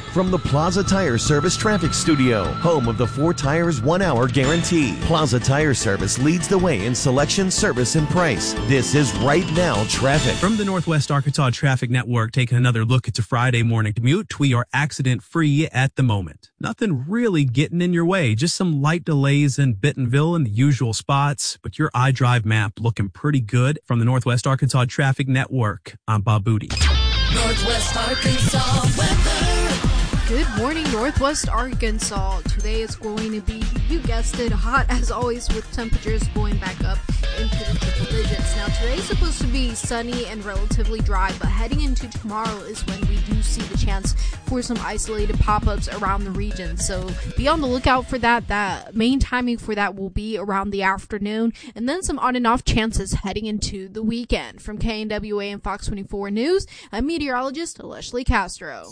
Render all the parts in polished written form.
From the Plaza Tire Service Traffic Studio, home of the 4 Tires 1 Hour Guarantee. Plaza Tire Service leads the way in selection, service, and price. This is Right Now Traffic. From the Northwest Arkansas Traffic Network, taking another look at your Friday morning commute. We are accident-free at the moment. Nothing really getting in your way. Just some light delays in Bentonville and the usual spots. But your iDrive map looking pretty good. From the Northwest Arkansas Traffic Network, I'm Bob Booty. Northwest Arkansas weather. Good morning, Northwest Arkansas. Today is going to be, you guessed it, hot as always with temperatures going back up into the triple digits. Now, today is supposed to be sunny and relatively dry, but heading into tomorrow is when we do see the chance for some isolated pop-ups around the region. So be on the lookout for that. That main timing for that will be around the afternoon, and then some on and off chances heading into the weekend. From KNWA and Fox 24 News, I'm meteorologist Leslie Castro.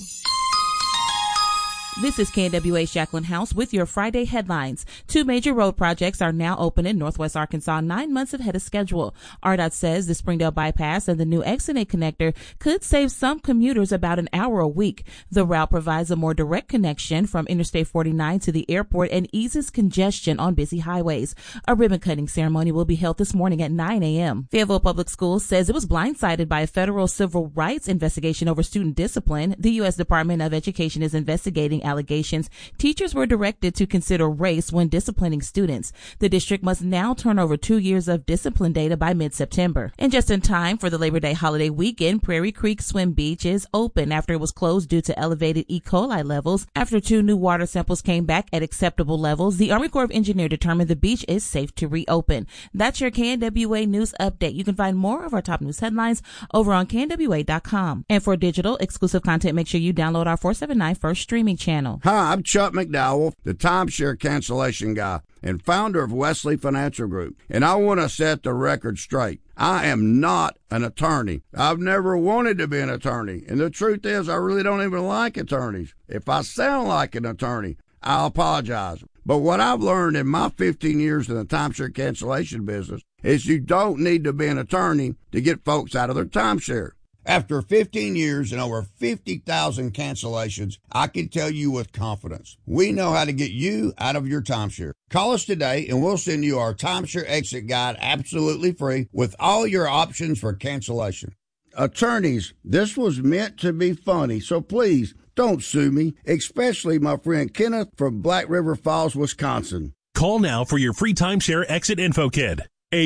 This is KNWA Jacqueline House with your Friday headlines. 2 major road projects are now open in Northwest Arkansas 9 months ahead of schedule. RDOT says the Springdale Bypass and the new Exonate connector could save some commuters about an hour a week. The route provides a more direct connection from Interstate 49 to the airport and eases congestion on busy highways. A ribbon-cutting ceremony will be held this morning at 9 a.m. Fayetteville Public Schools says it was blindsided by a federal civil rights investigation over student discipline. The U.S. Department of Education is investigating allegations teachers were directed to consider race when disciplining students. The district must now turn over 2 years of discipline data by mid-September. And just in time for the Labor Day holiday weekend, Prairie Creek Swim Beach is open after it was closed due to elevated E. coli levels. After 2 new water samples came back at acceptable levels, the Army Corps of Engineers determined the beach is safe to reopen. That's your KNWA News Update. You can find more of our top news headlines over on KNWA.com. And for digital exclusive content, make sure you download our 479 First streaming channel. Hi, I'm Chuck McDowell, the timeshare cancellation guy and founder of Wesley Financial Group, and I want to set the record straight. I am not an attorney. I've never wanted to be an attorney, and the truth is I really don't even like attorneys. If I sound like an attorney, I'll apologize. But what I've learned in my 15 years in the timeshare cancellation business is you don't need to be an attorney to get folks out of their timeshare. After 15 years and over 50,000 cancellations, I can tell you with confidence, we know how to get you out of your timeshare. Call us today and we'll send you our timeshare exit guide absolutely free with all your options for cancellation. Attorneys, this was meant to be funny, so please don't sue me, especially my friend Kenneth from Black River Falls, Wisconsin. Call now for your free timeshare exit info kit.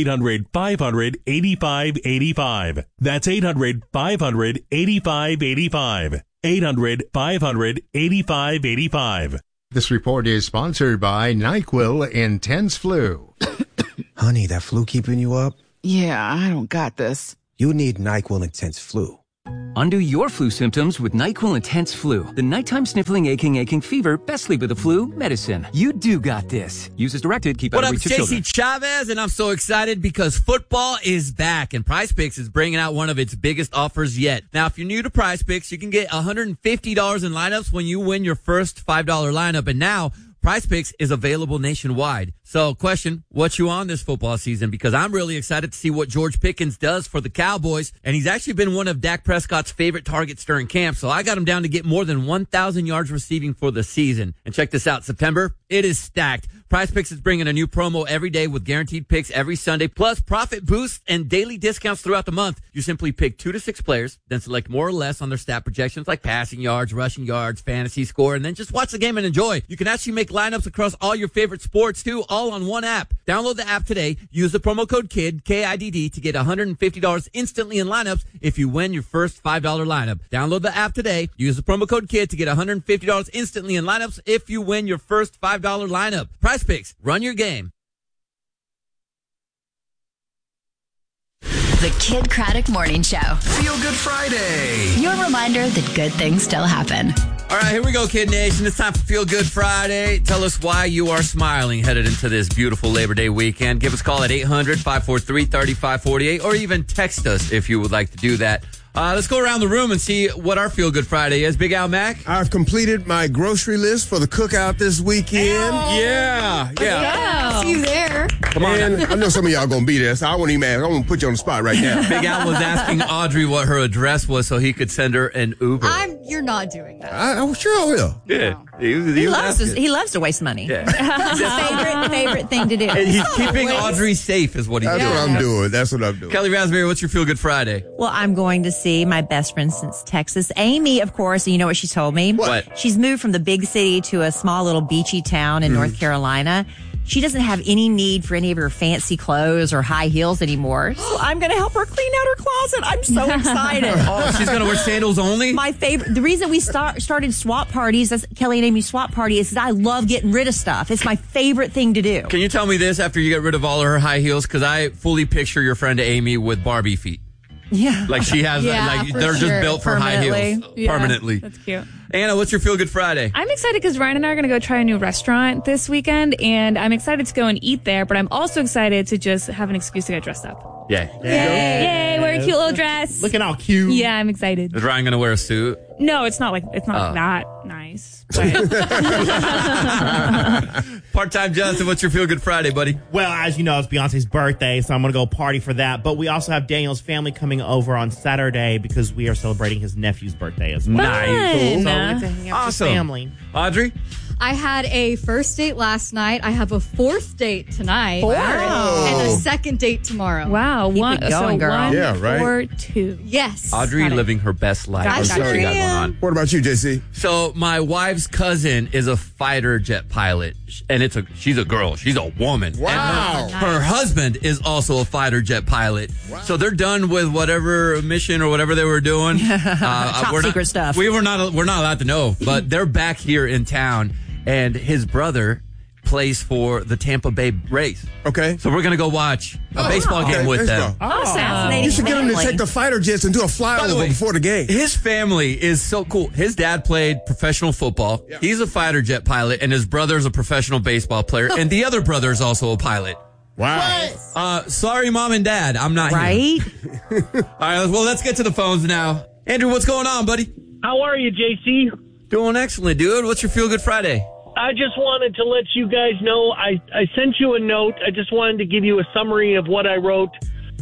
800-500-8585. That's 800-500-8585. 800-500-8585. This report is sponsored by NyQuil Intense Flu. Honey, that flu keeping you up? Yeah, I don't got this. You need NyQuil Intense Flu. Undo your flu symptoms with NyQuil Intense Flu. The nighttime sniffling, aching fever, best sleep with the flu medicine. You do got this. Use as directed. Keep out of reach of children. What up, Stacey Chavez, and I'm so excited because football is back, and PrizePicks is bringing out one of its biggest offers yet. Now, if you're new to PrizePicks, you can get $150 in lineups when you win your first $5 lineup, and now PrizePicks is available nationwide. So, question, what you on this football season? Because I'm really excited to see what George Pickens does for the Cowboys, and he's actually been one of Dak Prescott's favorite targets during camp, so I got him down to get more than 1,000 yards receiving for the season. And check this out, September, it is stacked. PrizePicks is bringing a new promo every day with guaranteed picks every Sunday, plus profit boosts and daily discounts throughout the month. You simply pick 2 to 6 players, then select more or less on their stat projections like passing yards, rushing yards, fantasy score, and then just watch the game and enjoy. You can actually make lineups across all your favorite sports too, all on one app. Download the app today. Use the promo code KIDD, K-I-D-D, to get $150 instantly in lineups if you win your first $5 lineup. Download the app today. Use the promo code KIDD to get $150 instantly in lineups if you win your first $5 lineup. PrizePicks, run your game. The Kid Craddock Morning Show. Feel Good Friday. Your reminder that good things still happen. All right, here we go, Kid Nation. It's time for Feel Good Friday. Tell us why you are smiling headed into this beautiful Labor Day weekend. Give us a call at 800-543-3548 or even text us if you would like to do that. Let's go around the room and see what our Feel Good Friday is. Big Al Mac? I've completed my grocery list for the cookout this weekend. Yeah. Yeah. See you there. Come on. And I know some of y'all going to be there, so I won't even ask. I'm going to put you on the spot right now. Big Al was asking Audrey what her address was so he could send her an Uber. You're not doing that. I'm sure I will. Yeah. He loves to waste money. Yeah. It's his favorite thing to do. And he's keeping Audrey safe is what he's doing. That's what I'm doing. Kelly Raspberry, what's your Feel Good Friday? Well, I'm going to see my best friend since Texas, Amy, of course. And you know what she told me? What? She's moved from the big city to a small little beachy town in North Carolina. She doesn't have any need for any of her fancy clothes or high heels anymore. So I'm going to help her clean out her closet. I'm so excited. Oh, she's going to wear sandals only? My favorite. The reason we started swap parties, that's Kelly and Amy's swap party, is I love getting rid of stuff. It's my favorite thing to do. Can you tell me this after you get rid of all of her high heels? Because I fully picture your friend Amy with Barbie feet. Yeah. Like she has, they're just built for high heels. Yeah, permanently. That's cute. Anna, what's your Feel Good Friday? I'm excited because Ryan and I are going to go try a new restaurant this weekend, and I'm excited to go and eat there, but I'm also excited to just have an excuse to get dressed up. Yeah. Yay, wear a cute little dress. Looking all cute. Yeah, I'm excited. Is Ryan going to wear a suit? No, it's not like that nice. Part-time Justin, what's your Feel Good Friday, buddy? Well, as you know, it's Beyonce's birthday, so I'm going to go party for that. But we also have Daniel's family coming over on Saturday because we are celebrating his nephew's birthday as well. Nice. Cool. So we get to hang out with the family. Audrey? I had a first date last night. I have a fourth date tonight. Wow. And a second date tomorrow. Wow. Keep it going, girl. 1, Yeah, right. 4, 2. Yes. Audrey living her best life. Got What's you. she got going on? What about you, JC? So my wife's cousin is a fighter jet pilot, and she's a girl. She's a woman. Wow. And her husband is also a fighter jet pilot. Wow. So they're done with whatever mission or whatever they were doing. Top secret stuff. We're not allowed to know, but they're back here in town, and his brother plays for the Tampa Bay Rays. Okay. So we're going to go watch a baseball game with them. Fascinating. You should get him to take the fighter jets and do a flyover before the game. His family is so cool. His dad played professional football. Yeah. He's a fighter jet pilot, and his brother's a professional baseball player, and the other brother is also a pilot. Wow. Sorry, Mom and Dad. I'm not right? here. All right, well, let's get to the phones now. Andrew, what's going on, buddy? How are you, JC? Doing excellent, dude. What's your Feel Good Friday? I just wanted to let you guys know I sent you a note. I just wanted to give you a summary of what I wrote.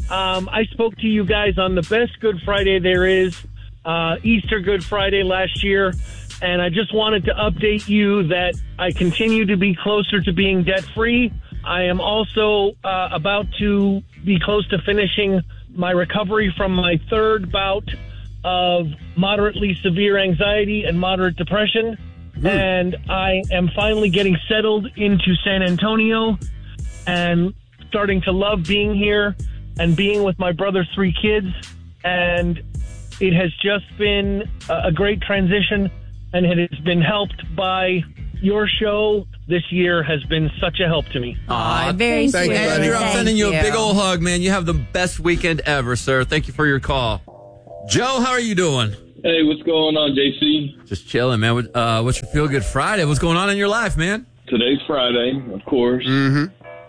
I spoke to you guys on the best Good Friday there is, Easter Good Friday last year, and I just wanted to update you that I continue to be closer to being debt-free. I am also about to be close to finishing my recovery from my third bout of moderately severe anxiety and moderate depression. And I am finally getting settled into San Antonio and starting to love being here and being with my brother's 3 kids. And it has just been a great transition, and it has been helped by your show. This year has been such a help to me. Very sweet. Andrew, I'm sending you a Thank big you. old hug, man. You have the best weekend ever, sir. Thank you for your call. Joe, how are you doing? Hey, what's going on, JC? Just chilling, man. What's your Feel Good Friday? What's going on in your life, man? Today's Friday, of course. Mm-hmm.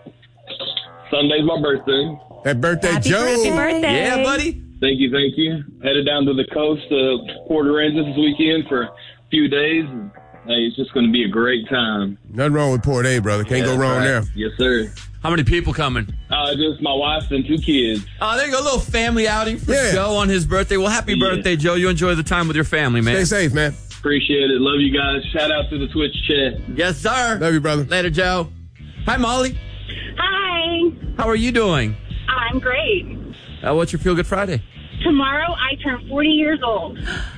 Sunday's my birthday. Happy birthday, Joe. Happy birthday. Yeah, buddy. Thank you. Headed down to the coast of Port Aransas this weekend for a few days. And, hey, it's just going to be a great time. Nothing wrong with Port A, brother. Can't go wrong there. Yes, sir. How many people coming? Just my wife and 2 kids. There you go. A little family outing for Joe on his birthday. Well, happy birthday, Joe. You enjoy the time with your family, man. Stay safe, man. Appreciate it. Love you guys. Shout out to the Twitch chat. Yes, sir. Love you, brother. Later, Joe. Hi, Molly. Hi. How are you doing? I'm great. What's your Feel Good Friday? Tomorrow I turn 40 years old.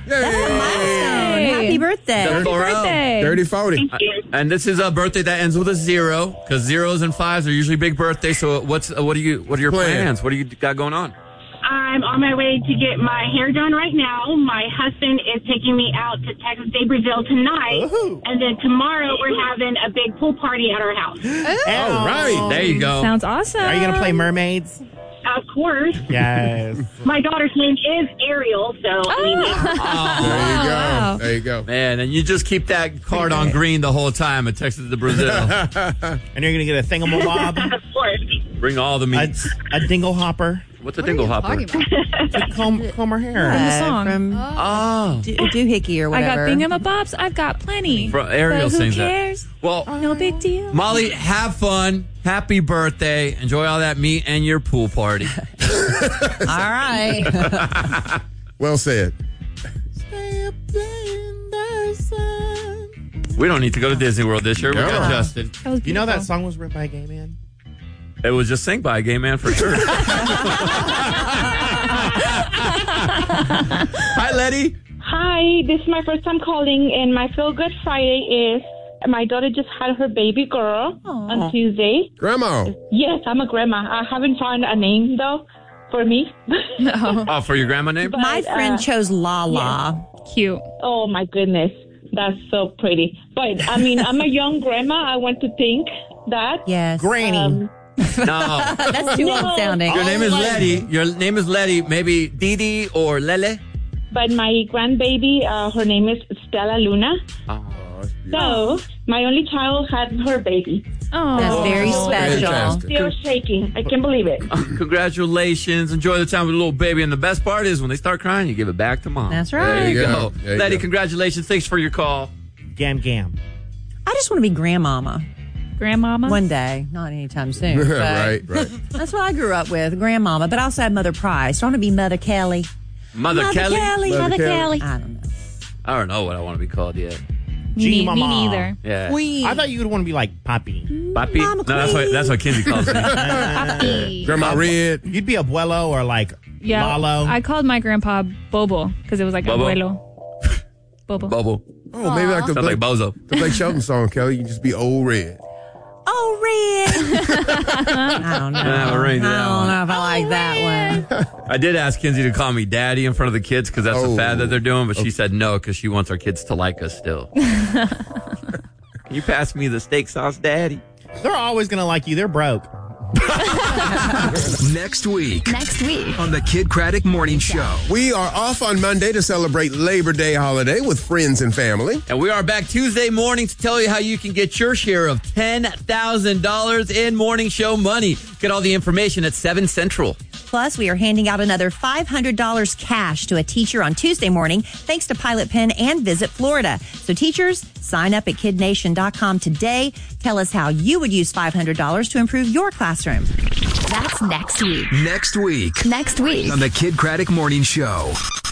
Happy birthday. Happy birthday. 30-40. Thank you. And this is a birthday that ends with a 0, because 0s and 5s are usually big birthdays. So what are your plans? What do you got going on? I'm on my way to get my hair done right now. My husband is taking me out to Texas Day Brazil tonight. Ooh. And then tomorrow we're having a big pool party at our house. All right. There you go. Sounds awesome. Are you going to play mermaids? Of course. Yes. My daughter's name is Ariel, so I mean, yeah. There you go. Man, and you just keep that card on green the whole time at Texas to Brazil. And you're going to get a thingamabob? Of course. Bring all the meats. A dingle hopper. What's a dingle hopper? To comb her hair. From the song. From Doohickey or whatever. I got thingamabobs. I've got plenty. Ariel but who sings cares? that. Well, no big deal. Molly, have fun. Happy birthday. Enjoy all that meat and your pool party. All right. Well said. Stay up late. We don't need to go to Disney World this year. We got Justin. You know that song was written by a gay man? It was just sang by a gay man for sure. Hi, Letty. Hi, this is my first time calling, and my Feel Good Friday is my daughter just had her baby girl on Tuesday. Grandma. Yes, I'm a grandma. I haven't found a name, though, for me. Oh, for your grandma name? My friend chose Lala. Yeah. Cute. Oh, my goodness. That's so pretty. But, I mean, I'm a young grandma. I want to think that. Yes. Granny. No. That's too old sounding. Your name is Letty. Your name is Letty. Maybe Didi or Lele? But my grandbaby, her name is Stella Luna. Oh. So, my only child had her baby. Oh, that's very special. Still shaking. I can't believe it. Congratulations. Enjoy the time with the little baby. And the best part is when they start crying, you give it back to mom. That's right. There you go. There you Letty, go. congratulations. Thanks for your call. Gam. I just want to be grandmama. Grandmama? One day. Not anytime soon. Right. That's what I grew up with, grandmama. But I also had Mother Price. I want to be Mother Kelly. Mother Kelly? Mother Kelly. I don't know. I don't know what I want to be called yet. Me G-Mama. neither. Yeah. Queen. I thought you would want to be like Papi. Papi? No, that's what Kinsey calls me. Papi. Grandma Red. You'd be Abuelo or like Yeah. Lalo. I called my grandpa Bobo because it was like Bobo? abuelo. Bobo. Bobo. Oh, maybe like the Sounds like Bozo. Blake Shelton song, Kelly. You can just be Old Red. Oh, Red. I don't know. I don't know if I like that one. I did ask Kinsey to call me daddy in front of the kids because that's the fad that they're doing, but she said no because she wants our kids to like us still. Can you pass me the steak sauce, daddy? They're always going to like you. They're broke. Next week Next week. on the Kid Craddock Morning Show. We are off on Monday to celebrate Labor Day holiday with friends and family. And we are back Tuesday morning to tell you how you can get your share of $10,000 in morning show money. Get all the information at 7 Central. Plus, we are handing out another $500 cash to a teacher on Tuesday morning, thanks to Pilot Pen and Visit Florida. So teachers, sign up at kidnation.com today. Tell us how you would use $500 to improve your classroom. That's next week. Next week Next week. on the Kid Craddock Morning Show.